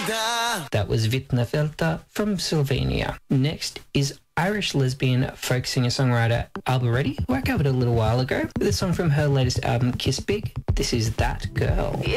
That was Vitna Felta from Slovenia. Next is Irish lesbian folk singer-songwriter Alba Reddy, who I covered a little while ago, with a song from her latest album, Kiss Big. This is That Girl.